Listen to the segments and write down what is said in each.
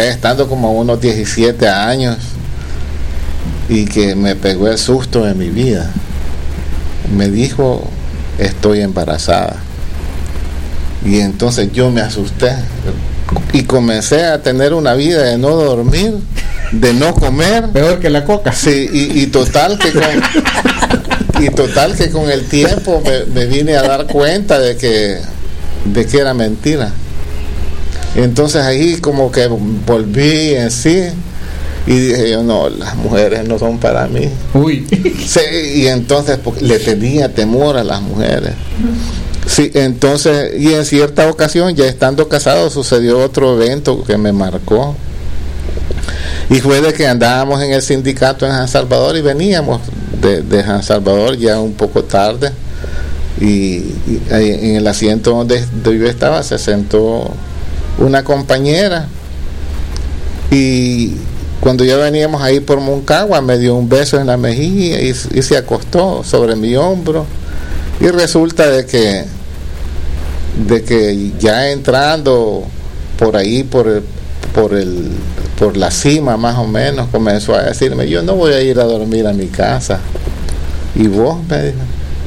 ya estando como a unos 17 años, y que me pegó el susto de mi vida. Me dijo, estoy embarazada. Y entonces yo me asusté y comencé a tener una vida de no dormir, de no comer. Peor que la coca. Sí, y total que con el tiempo me vine a dar cuenta de que era mentira. Entonces ahí como que volví en sí y dije yo, no, las mujeres no son para mí. Uy. Sí, y entonces le tenía temor a las mujeres. Sí, entonces, y en cierta ocasión, ya estando casado, sucedió otro evento que me marcó. Y fue de que andábamos en el sindicato en San Salvador y veníamos de San Salvador ya un poco tarde. Y en el asiento donde yo estaba se sentó una compañera. Y cuando ya veníamos ahí por Moncagua, me dio un beso en la mejilla y se acostó sobre mi hombro. Y resulta de que ya entrando por ahí, por la cima más o menos, comenzó a decirme, yo no voy a ir a dormir a mi casa. ¿Y vos? Me dijo.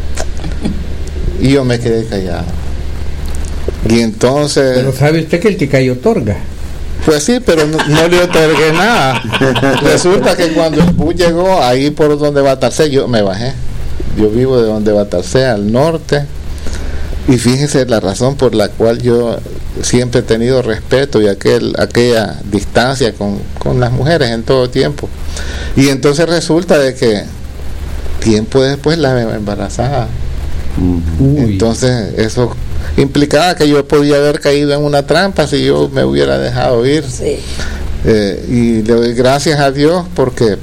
Y yo me quedé callado. Y entonces... Pero sabe usted que el que calla otorga. Pues sí, pero no le otorgué nada. Resulta que cuando el bus llegó ahí por donde Batarse, yo me bajé. Yo vivo de donde Batarse, al norte. Y fíjese la razón por la cual yo siempre he tenido respeto y aquella distancia con las mujeres en todo tiempo. Y entonces resulta de que tiempo después la veo embarazada. Entonces eso implicaba que yo podía haber caído en una trampa si yo me hubiera dejado ir. Sí. Y le doy gracias a Dios porque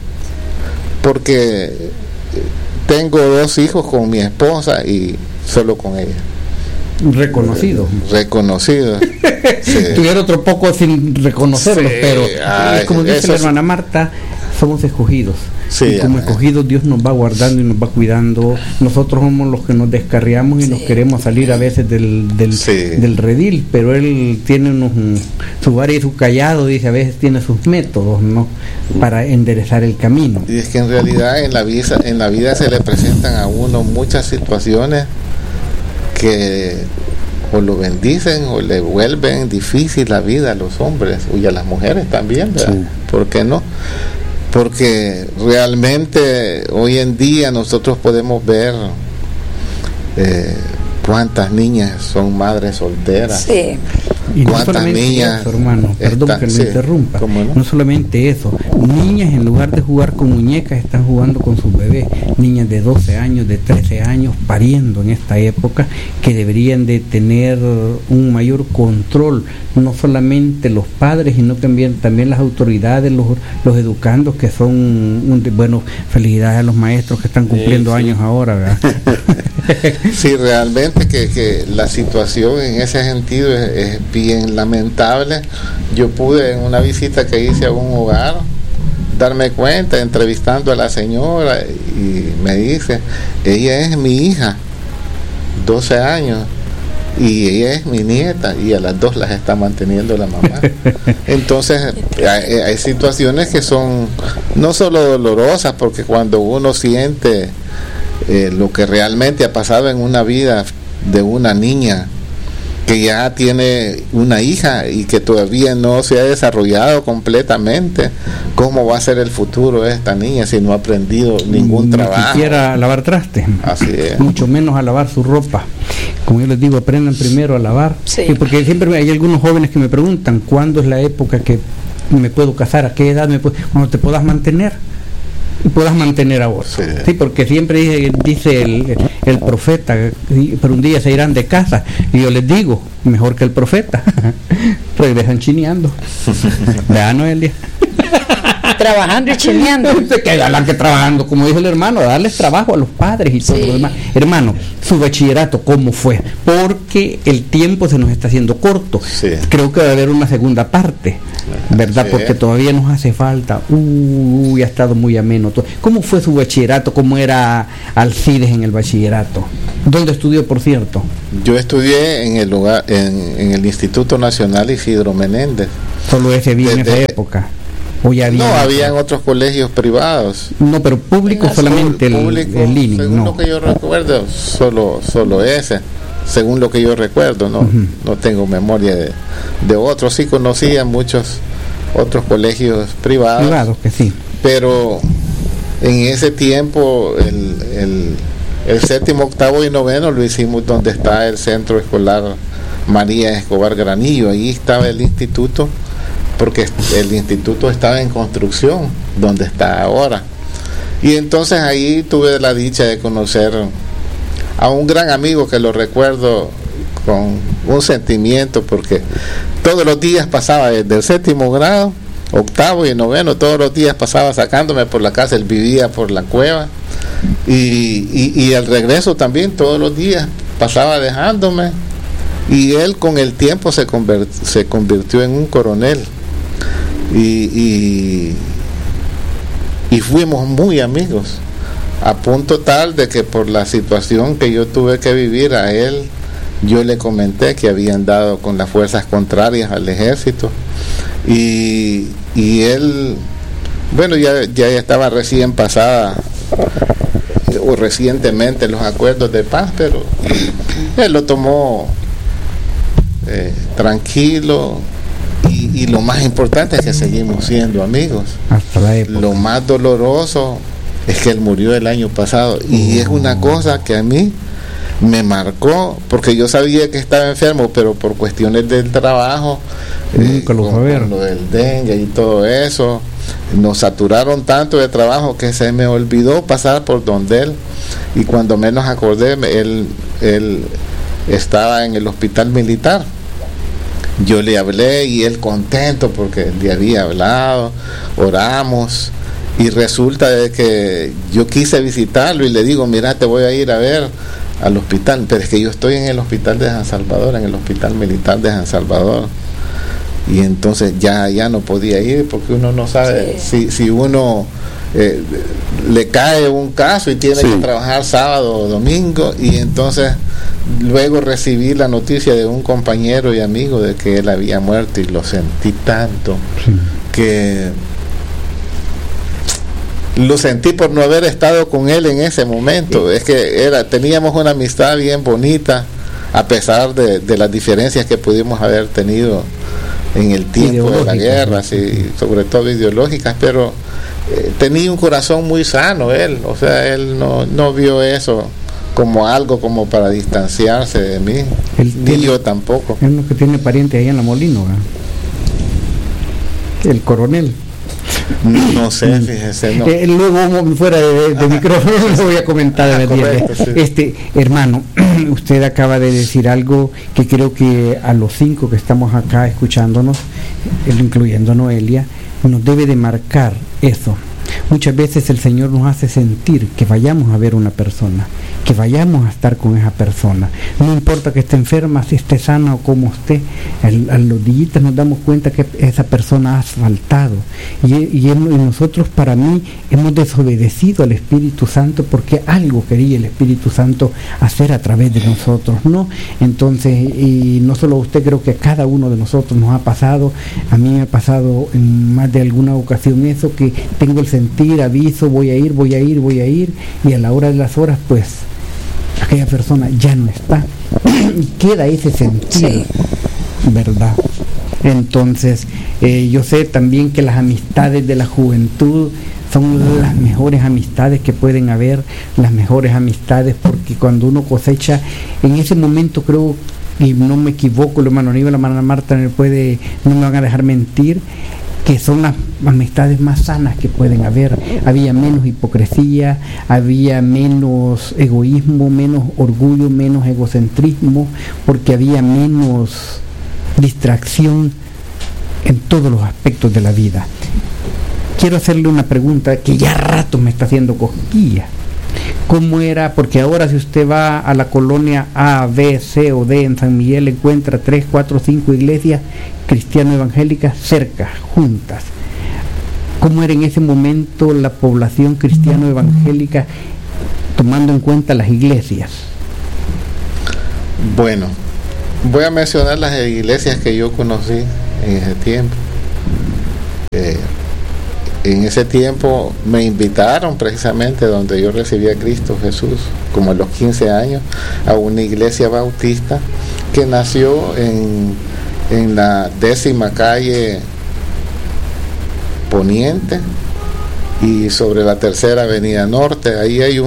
tengo 2 hijos con mi esposa y solo con ella. Reconocido. Sí. Tuviera otro poco sin reconocerlos, sí, pero como dice la hermana Marta, somos escogidos. Sí, y como escogidos Dios nos va guardando y nos va cuidando. Nosotros somos los que nos descarriamos y nos queremos salir a veces del redil, pero Él tiene su vara y su callado, dice, a veces tiene sus métodos, ¿no? Para enderezar el camino. Y es que en realidad en la vida se le presentan a uno muchas situaciones que o lo bendicen o le vuelven difícil la vida a los hombres y a las mujeres también, ¿verdad? Sí. ¿Por qué no? Porque realmente hoy en día nosotros podemos ver cuántas niñas son madres solteras. Sí. Y no solamente niñas eso, hermano, perdón que me interrumpa, no solamente eso, niñas en lugar de jugar con muñecas están jugando con sus bebés, niñas de 12 años, de 13 años pariendo en esta época, que deberían de tener un mayor control, no solamente los padres, sino también las autoridades, los educandos, que son, bueno, felicidades a los maestros que están cumpliendo años ahora, ¿verdad? Sí, realmente que la situación en ese sentido es bien lamentable. Yo pude en una visita que hice a un hogar darme cuenta, entrevistando a la señora, y me dice, ella es mi hija, 12 años, y ella es mi nieta, y a las 2 las está manteniendo la mamá. Entonces hay situaciones que son no solo dolorosas, porque cuando uno siente lo que realmente ha pasado en una vida de una niña que ya tiene una hija y que todavía no se ha desarrollado completamente, ¿cómo va a ser el futuro de esta niña si no ha aprendido ningún trabajo? Ni siquiera lavar trastes, así es. Mucho menos a lavar su ropa. Como yo les digo, aprendan primero a lavar. Sí. Porque siempre hay algunos jóvenes que me preguntan, ¿cuándo es la época que me puedo casar? ¿A qué edad cuando te puedas mantener? Y puedas mantener a vos. Sí. Sí, porque siempre dice el profeta, pero un día se irán de casa, y yo les digo, mejor que el profeta, regresan chineando. Vean, Noelia. Trabajando y chineando. Que trabajando, como dijo el hermano, darles trabajo a los padres y todo lo demás. Hermano, su bachillerato, ¿cómo fue? Porque el tiempo se nos está haciendo corto. Sí. Creo que va a haber una segunda parte, ¿verdad? Sí. Porque todavía nos hace falta. Ha estado muy ameno todo. ¿Cómo fue su bachillerato? ¿Cómo era Alcides en el bachillerato? ¿Dónde estudió, por cierto? Yo estudié en el Instituto Nacional Isidro Menéndez. Solo ese había en esa época. ¿O ya había? No, habían otros colegios privados. No, pero público solamente el INI. Según lo que yo recuerdo, solo ese. Según lo que yo recuerdo, no, no tengo memoria de otros. Sí conocía muchos otros colegios privados. Privados, que sí. Pero en ese tiempo, el séptimo, octavo y noveno lo hicimos donde está el Centro Escolar María Escobar Granillo. Ahí estaba el instituto, porque el instituto estaba en construcción, donde está ahora. Y entonces ahí tuve la dicha de conocer a un gran amigo que lo recuerdo con un sentimiento, porque todos los días pasaba desde el séptimo grado, octavo y noveno, todos los días pasaba sacándome por la casa. Él vivía por la cueva, y al regreso también todos los días pasaba dejándome, y él con el tiempo se convirtió en un coronel, y fuimos muy amigos, a punto tal de que por la situación que yo tuve que vivir a él, yo le comenté que habían dado con las fuerzas contrarias al ejército, y él, bueno, ya estaba recién pasada o recientemente los acuerdos de paz, pero él lo tomó tranquilo, y lo más importante es que seguimos siendo amigos. Hasta la época. Lo más doloroso es que él murió el año pasado, y es una cosa que a mí me marcó, porque yo sabía que estaba enfermo, pero por cuestiones del trabajo, nunca lo fue a ver. Con lo del dengue y todo eso, nos saturaron tanto de trabajo que se me olvidó pasar por donde él, y cuando menos acordé, él estaba en el hospital militar. Yo le hablé y él contento porque le había hablado, oramos, y resulta de que yo quise visitarlo y le digo, mira, te voy a ir a ver al hospital, pero es que yo estoy en el hospital de San Salvador, en el hospital militar de San Salvador, y entonces ya no podía ir, porque uno no sabe si uno le cae un caso y tiene que trabajar sábado o domingo, y entonces luego recibí la noticia de un compañero y amigo de que él había muerto, y lo sentí tanto que lo sentí por no haber estado con él en ese momento. Es que teníamos una amistad bien bonita, a pesar de las diferencias que pudimos haber tenido en el tiempo de la guerra, sí, sobre todo ideológicas, pero tenía un corazón muy sano él, o sea, él no vio eso como algo como para distanciarse de mí, ni yo tampoco. Él no que tiene pariente ahí en La Molino, el coronel. No sé, fíjese, no. Luego fuera de micrófono lo voy a comentar. Correcto, sí. Hermano, usted acaba de decir algo que creo que a los 5 que estamos acá escuchándonos, incluyendo Noelia, nos debe de marcar eso. Muchas veces el Señor nos hace sentir que vayamos a ver una persona, que vayamos a estar con esa persona. No importa que esté enferma, si esté sana o como esté, a los días nos damos cuenta que esa persona ha faltado. Y nosotros, para mí, hemos desobedecido al Espíritu Santo, porque algo quería el Espíritu Santo hacer a través de nosotros, ¿no? Entonces, y no solo a usted, creo que a cada uno de nosotros nos ha pasado. A mí me ha pasado en más de alguna ocasión eso, que tengo el sentir, aviso, voy a ir, y a la hora de las horas, pues aquella persona ya no está, y queda ese sentir, ¿verdad? Entonces, yo sé también que las amistades de la juventud son las mejores amistades que pueden haber, las mejores amistades, porque cuando uno cosecha, en ese momento creo, y no me equivoco, el hermano Aníbal, la hermana Marta no me van a dejar mentir, que son las amistades más sanas que pueden haber. Había menos hipocresía, había menos egoísmo, menos orgullo, menos egocentrismo, porque había menos distracción en todos los aspectos de la vida. Quiero hacerle una pregunta que ya rato me está haciendo cosquillas. ¿Cómo era? Porque ahora si usted va a la colonia A, B, C o D en San Miguel, encuentra 3, 4, 5 iglesias cristiano-evangélicas cerca, juntas. ¿Cómo era en ese momento la población cristiano-evangélica, tomando en cuenta las iglesias? Bueno, voy a mencionar las iglesias que yo conocí en ese tiempo. en ese tiempo me invitaron precisamente donde yo recibí a Cristo Jesús, como a los 15 años, a una iglesia bautista que nació en la 10ª calle Poniente y sobre la 3ª avenida Norte. Ahí hay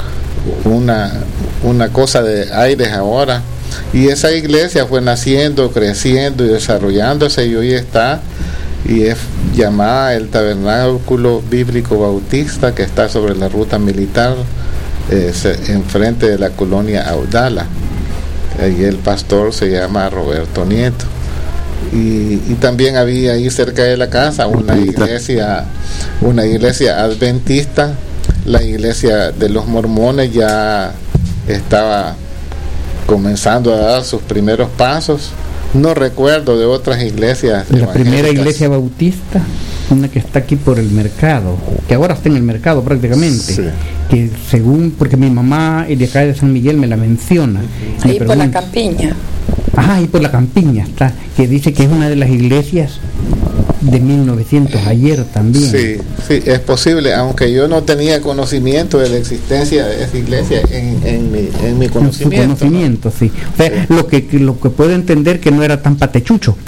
una cosa de aires ahora, y esa iglesia fue naciendo, creciendo y desarrollándose, y hoy está y es llamada el Tabernáculo Bíblico Bautista, que está sobre la ruta militar, enfrente de la colonia Audala. Y el pastor se llama Roberto Nieto. Y también había ahí cerca de la casa una iglesia adventista. La iglesia de los mormones ya estaba comenzando a dar sus primeros pasos. No recuerdo de otras iglesias. La primera iglesia bautista, una que está aquí por el mercado, que ahora está en el mercado prácticamente, sí. Que según, porque mi mamá de acá de San Miguel me la menciona. Ahí por la Campiña. Ajá, ahí por la Campiña está, que dice que es una de las iglesias de 1900 ayer también. Sí, es posible, aunque yo no tenía conocimiento de la existencia de esa iglesia en mi conocimiento. En su conocimiento, ¿no? Sí. O sea, sí. Lo que puedo entender que no era tan patechucho.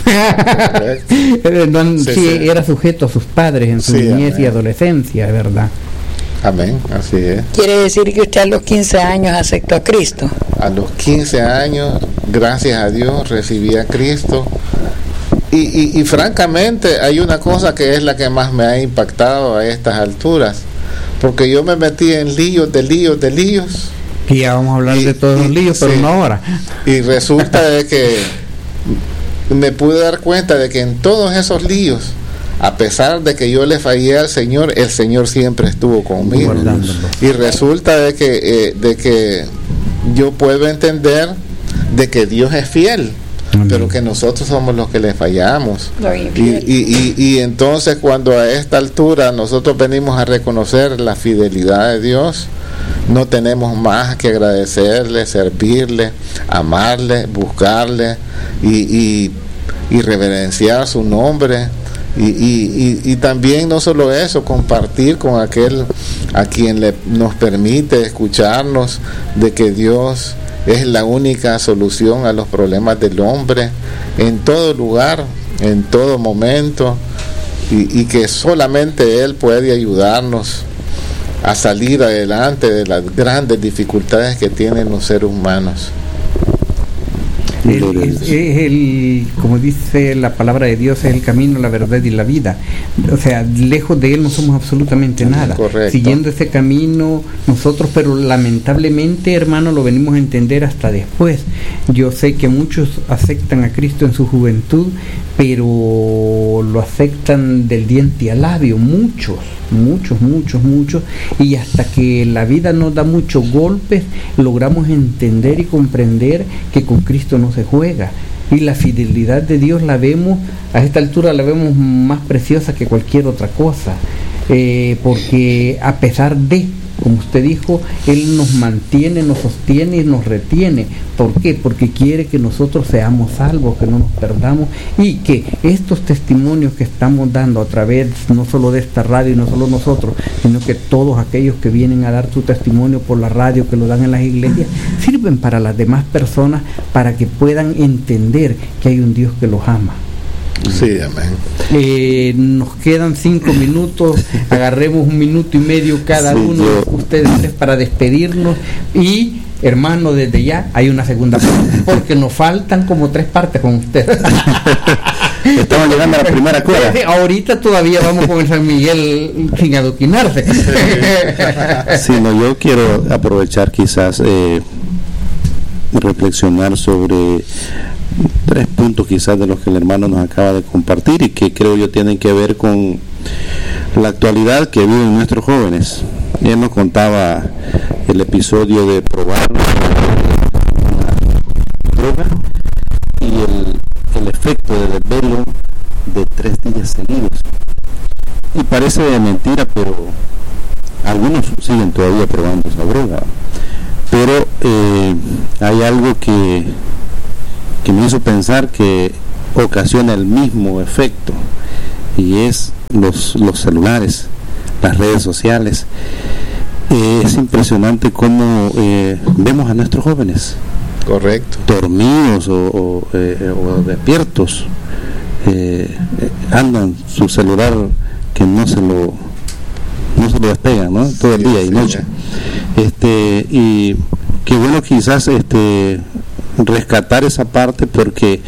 Era sujeto a sus padres en su niñez y adolescencia, de verdad. Amén, así es. ¿Quiere decir que usted a los 15 años aceptó a Cristo? A los 15 años, gracias a Dios, recibí a Cristo. Y francamente hay una cosa que es la que más me ha impactado a estas alturas, porque yo me metí en líos. Y ya vamos a hablar de todos los líos, pero no ahora. Y resulta de que me pude dar cuenta de que en todos esos líos, a pesar de que yo le fallé al Señor, el Señor siempre estuvo conmigo. Y resulta de que yo puedo entender de que Dios es fiel. Pero que nosotros somos los que le fallamos. Y entonces cuando a esta altura nosotros venimos a reconocer la fidelidad de Dios, no tenemos más que agradecerle, servirle, amarle, buscarle y reverenciar su nombre. Y también no solo eso, compartir con aquel a quien nos permite escucharnos de que Dios es la única solución a los problemas del hombre en todo lugar, en todo momento, y que solamente Él puede ayudarnos a salir adelante de las grandes dificultades que tienen los seres humanos. Como dice la palabra de Dios, es el camino, la verdad y la vida. O sea, lejos de Él no somos absolutamente nada. Correcto. Siguiendo ese camino nosotros, pero lamentablemente, hermano, lo venimos a entender hasta después. Yo sé que muchos aceptan a Cristo en su juventud, pero lo aceptan del diente al labio, muchos, y hasta que la vida nos da muchos golpes, logramos entender y comprender que con Cristo no se juega. Y la fidelidad de Dios la vemos, a esta altura la vemos más preciosa que cualquier otra cosa, porque a pesar de, como usted dijo, Él nos mantiene, nos sostiene y nos retiene. ¿Por qué? Porque quiere que nosotros seamos salvos, que no nos perdamos, y que estos testimonios que estamos dando a través no solo de esta radio y no solo nosotros, sino que todos aquellos que vienen a dar su testimonio por la radio, que lo dan en las iglesias, sirven para las demás personas, para que puedan entender que hay un Dios que los ama. Sí, amén. Nos quedan 5 minutos, agarremos 1 minuto y medio cada uno, ustedes tres, para despedirnos. Y hermano, desde ya hay una segunda parte, porque nos faltan como 3 partes con ustedes. Estamos llegando a la primera cueva. Ahorita todavía vamos con el San Miguel sin adoquinarse. Sí, no, yo quiero aprovechar quizás reflexionar sobre 3 puntos quizás de los que el hermano nos acaba de compartir y que creo yo tienen que ver con la actualidad que viven nuestros jóvenes. Él nos contaba el episodio de probar una droga y el efecto de desvelo de 3 días seguidos. Y parece de mentira, pero algunos siguen todavía probando esa droga. Pero hay algo que me hizo pensar que ocasiona el mismo efecto, y es los celulares, las redes sociales. Es impresionante cómo vemos a nuestros jóvenes, correcto, dormidos o despiertos, andan su celular que no se lo despegan, ¿no? Todo el día y noche. Y qué bueno quizás rescatar esa parte, porque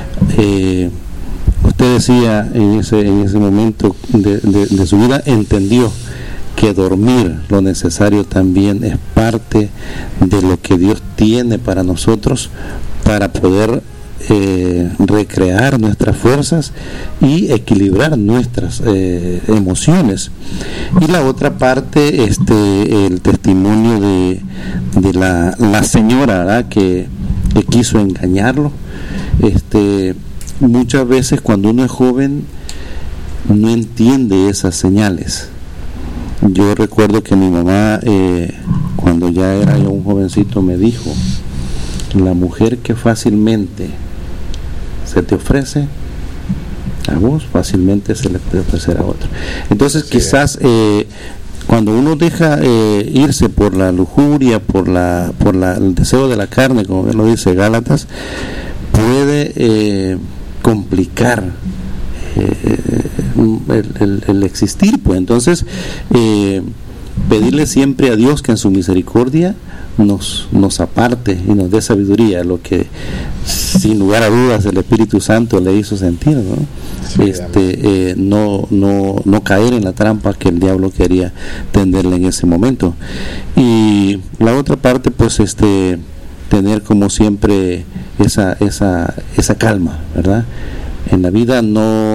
usted decía en ese momento de su vida, entendió que dormir lo necesario también es parte de lo que Dios tiene para nosotros, para poder recrear nuestras fuerzas y equilibrar nuestras emociones. Y la otra parte, el testimonio de la señora, ¿verdad?, que quiso engañarlo. Muchas veces cuando uno es joven no entiende esas señales. Yo recuerdo que mi mamá, cuando ya era yo un jovencito, me dijo: la mujer que fácilmente se te ofrece a vos, fácilmente se le puede ofrecer a otro. Entonces quizás cuando uno deja irse por la lujuria, por el deseo de la carne, como bien lo dice Gálatas, puede complicar el existir, pues. Entonces pedirle siempre a Dios que en su misericordia nos aparte y nos dé sabiduría, lo que sin lugar a dudas el Espíritu Santo le hizo sentir, ¿no? Sí, no caer en la trampa que el diablo quería tenderle en ese momento. Y la otra parte, pues tener como siempre esa calma, ¿verdad? En la vida no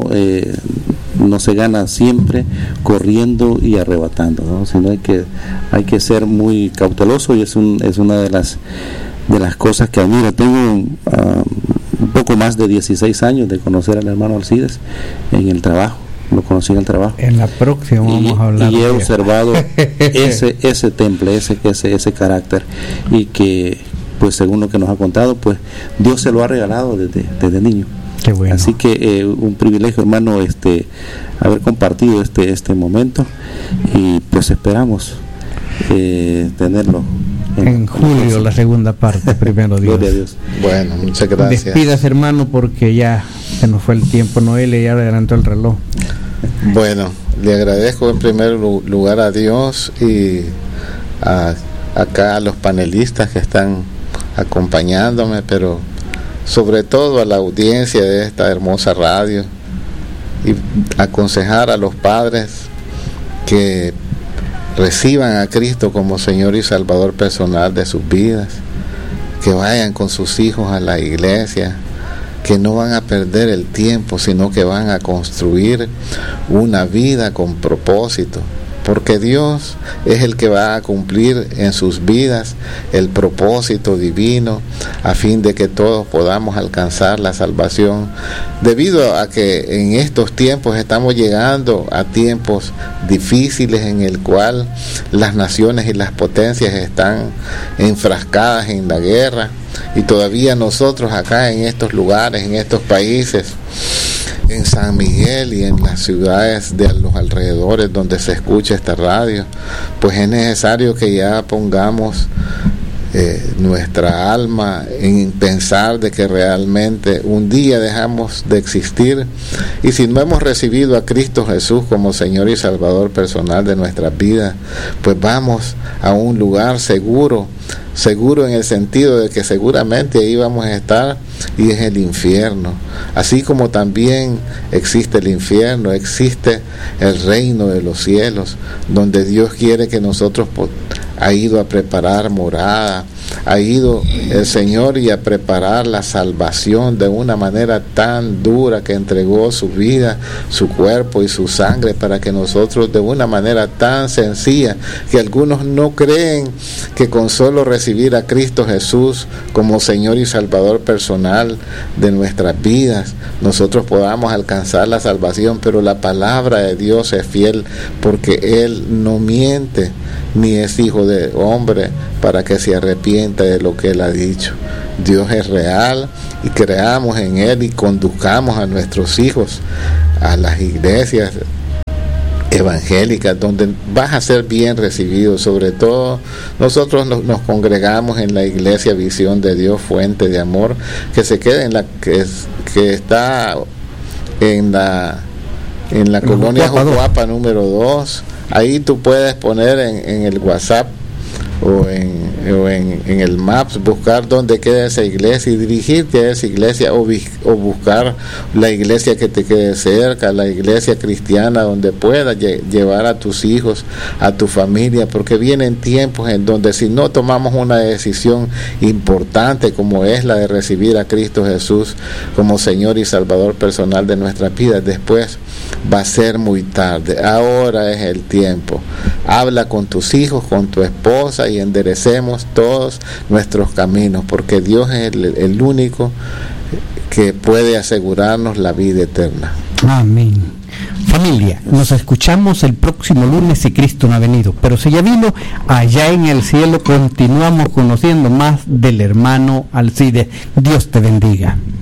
se gana siempre corriendo y arrebatando, ¿no? Sino hay que ser muy cauteloso, y es una de las cosas que admiro. Tengo un poco más de 16 años de conocer al hermano Alcides en el trabajo. Lo conocí en el trabajo. En la próxima vamos a hablar. Y he observado ese temple, ese carácter, y que, pues según lo que nos ha contado, pues Dios se lo ha regalado desde niño. Qué bueno. Así que un privilegio, hermano, haber compartido este momento, y pues esperamos tenerlo en julio, la segunda parte, primero Dios. Gloria a Dios. Bueno, muchas gracias. Despidas, hermano, porque ya se nos fue el tiempo. Noel ya adelantó el reloj. Bueno, le agradezco en primer lugar a Dios y acá a los panelistas que están acompañándome, pero sobre todo a la audiencia de esta hermosa radio, y aconsejar a los padres que reciban a Cristo como Señor y Salvador personal de sus vidas, que vayan con sus hijos a la iglesia, que no van a perder el tiempo, sino que van a construir una vida con propósito, porque Dios es el que va a cumplir en sus vidas el propósito divino, a fin de que todos podamos alcanzar la salvación, debido a que en estos tiempos estamos llegando a tiempos difíciles en el cual las naciones y las potencias están enfrascadas en la guerra, y todavía nosotros acá en estos lugares, en estos países, en San Miguel y en las ciudades de los alrededores donde se escucha esta radio, pues es necesario que ya pongamos nuestra alma en pensar de que realmente un día dejamos de existir, y si no hemos recibido a Cristo Jesús como Señor y Salvador personal de nuestras vidas, pues vamos a un lugar seguro en el sentido de que seguramente ahí vamos a estar, y es el infierno. Así como también existe el infierno, existe el reino de los cielos, donde Dios quiere que nosotros ha ido a preparar morada, ha ido el Señor y a preparar la salvación de una manera tan dura, que entregó su vida, su cuerpo y su sangre, para que nosotros, de una manera tan sencilla, que algunos no creen que con solo recibir a Cristo Jesús como Señor y Salvador personal de nuestras vidas, nosotros podamos alcanzar la salvación. Pero la palabra de Dios es fiel, porque Él no miente, ni es hijo de hombre para que se arrepienta de lo que Él ha dicho. Dios es real, y creamos en Él y conduzcamos a nuestros hijos a las iglesias evangélicas, donde vas a ser bien recibido. Sobre todo nosotros nos congregamos en la iglesia Visión de Dios, Fuente de Amor, que se queda en la que está en la colonia Jocuapa número 2. Ahí tú puedes poner en el WhatsApp o en el Maps, buscar dónde queda esa iglesia y dirigirte a esa iglesia, o buscar la iglesia que te quede cerca, la iglesia cristiana donde puedas llevar a tus hijos, a tu familia, porque vienen tiempos en donde si no tomamos una decisión importante como es la de recibir a Cristo Jesús como Señor y Salvador personal de nuestras vidas, después va a ser muy tarde. Ahora es el tiempo. Habla con tus hijos, con tu esposa, y enderecemos todos nuestros caminos, porque Dios es el único que puede asegurarnos la vida eterna. Amén. Familia, nos escuchamos el próximo lunes si Cristo no ha venido, pero si ya vino, allá en el cielo continuamos conociendo más del hermano Alcides. Dios te bendiga.